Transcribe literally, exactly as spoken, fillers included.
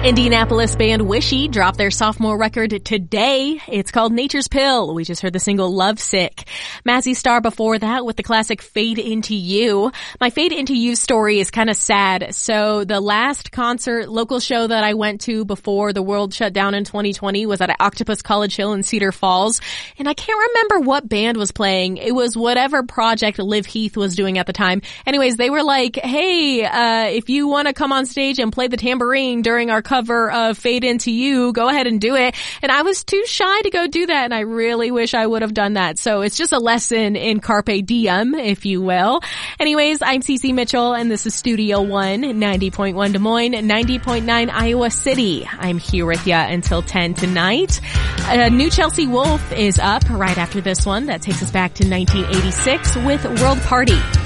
Indianapolis band Wishy dropped their sophomore record today. It's called Nature's Pill. We just heard the single Lovesick. Mazzy Star before that with the classic Fade Into You. My Fade Into You story is kind of sad. So the last concert, local show that I went to before the world shut down in twenty twenty was at Octopus College Hill in Cedar Falls. And I can't remember what band was playing. It was whatever project Liv Heath was doing at the time. Anyways, they were like, hey, uh, if you want to come on stage and play the tambourine during our cover of Fade Into You, go ahead and do it. And I was too shy to go do that, and I really wish I would have done that. So it's just a lesson in Carpe Diem, if you will. Anyways, I'm Cece Mitchell, and this is Studio One, ninety point one Des Moines, ninety point nine Iowa City. I'm here with you until ten tonight. Uh, New Chelsea Wolf is up right after this one. That takes us back to nineteen eighty-six with World Party.